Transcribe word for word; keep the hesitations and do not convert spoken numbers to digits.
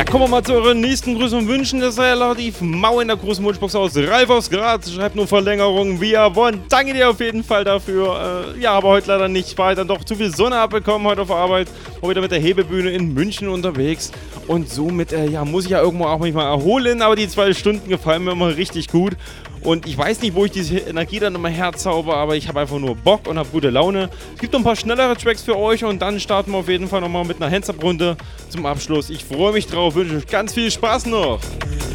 Ja, kommen wir mal zu euren nächsten Grüßen und Wünschen. Das ist ja relativ mau in der großen Wunschbox aus. Ralf aus Graz schreibt nur Verlängerung via One. Danke dir auf jeden Fall dafür. Äh, ja, aber heute leider nicht. War dann doch zu viel Sonne abbekommen heute auf Arbeit. War wieder mit der Hebebühne in München unterwegs. Und somit, äh, ja, muss ich ja irgendwo auch mich mal erholen. Aber die zwei Stunden gefallen mir immer richtig gut. Und ich weiß nicht, wo ich diese Energie dann immer herzauber, aber ich habe einfach nur Bock und habe gute Laune. Es gibt noch ein paar schnellere Tracks für euch und dann starten wir auf jeden Fall nochmal mit einer Hands-Up-Runde zum Abschluss. Ich freue mich drauf, wünsche euch ganz viel Spaß noch.